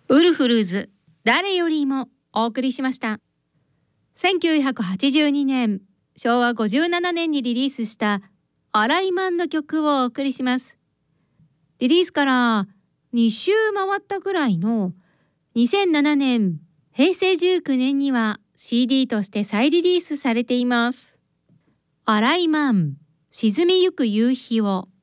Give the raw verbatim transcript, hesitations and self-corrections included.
ウルフルズ、誰よりもお送りしました。せんきゅうひゃくはちじゅうにねん、しょうわごじゅうななねんにリリースしたアライマンの曲をお送りします。リリースからにしゅう回ったぐらいのにせんななねん、へいせいじゅうきゅうねんには シーディー として再リリースされています。アライマン、沈みゆく夕日を。